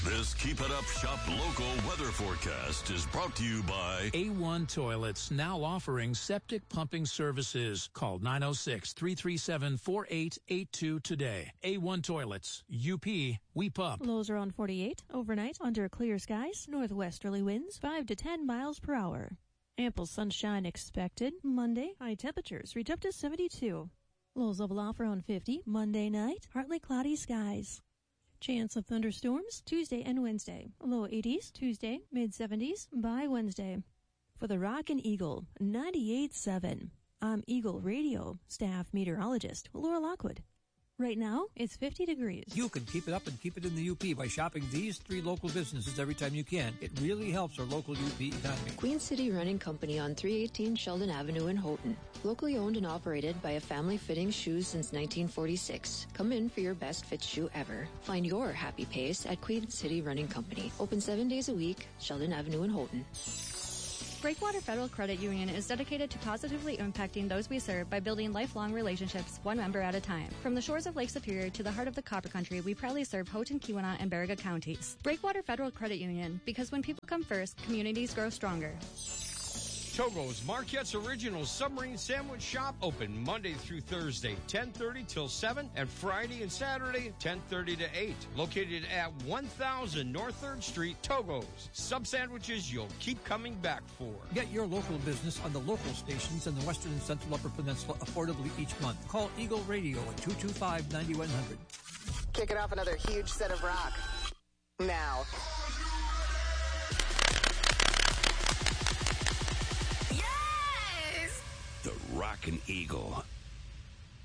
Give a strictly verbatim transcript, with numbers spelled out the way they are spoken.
This Keep It Up Shop Local weather forecast is brought to you by A one Toilets, now offering septic pumping services. Call nine oh six, three three seven, four eight eight two today. A one Toilets, U P, we pump. Lows around forty-eight. Overnight, under clear skies, northwesterly winds five to ten miles per hour. Ample sunshine expected. Monday, high temperatures reach up to seventy-two. Lows level off around fifty. Monday night, partly cloudy skies. Chance of thunderstorms Tuesday and Wednesday. Low eighties Tuesday, mid seventies by Wednesday. For the Rockin' Eagle, ninety-eight point seven. I'm Eagle Radio staff meteorologist Laura Lockwood. Right now, it's fifty degrees. You can keep it up and keep it in the U P by shopping these three local businesses every time you can. It really helps our local U P economy. Queen City Running Company on three eighteen Sheldon Avenue in Houghton. Locally owned and operated by a family fitting shoes since nineteen forty-six. Come in for your best fit shoe ever. Find your happy pace at Queen City Running Company. Open seven days a week, Sheldon Avenue in Houghton. Breakwater Federal Credit Union is dedicated to positively impacting those we serve by building lifelong relationships, one member at a time. From the shores of Lake Superior to the heart of the Copper Country, we proudly serve Houghton, Keweenaw, and Baraga counties. Breakwater Federal Credit Union, because when people come first, communities grow stronger. Togo's Marquette's Original Submarine Sandwich Shop open Monday through Thursday, ten thirty till seven, and Friday and Saturday, ten thirty to eight. Located at one thousand North third Street, Togo's. Sub sandwiches you'll keep coming back for. Get your local business on the local stations in the Western and Central Upper Peninsula affordably each month. Call Eagle Radio at two two five, nine one zero zero. Kicking off another huge set of rock. Now. the Rockin' Eagle